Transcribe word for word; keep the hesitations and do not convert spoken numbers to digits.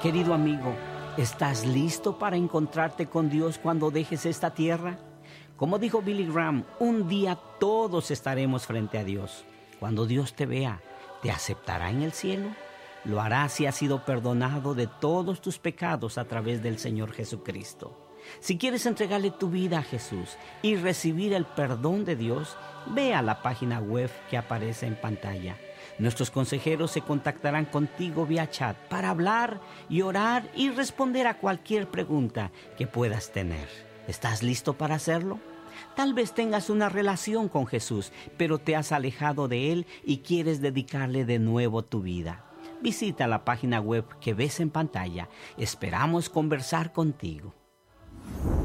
Querido amigo, ¿estás listo para encontrarte con Dios cuando dejes esta tierra? Como dijo Billy Graham, un día todos estaremos frente a Dios. Cuando Dios te vea, ¿te aceptará en el cielo? Lo hará si has sido perdonado de todos tus pecados a través del Señor Jesucristo. Si quieres entregarle tu vida a Jesús y recibir el perdón de Dios, ve a la página web que aparece en pantalla. Nuestros consejeros se contactarán contigo vía chat para hablar y orar y responder a cualquier pregunta que puedas tener. ¿Estás listo para hacerlo? Tal vez tengas una relación con Jesús, pero te has alejado de Él y quieres dedicarle de nuevo tu vida. Visita la página web que ves en pantalla. Esperamos conversar contigo.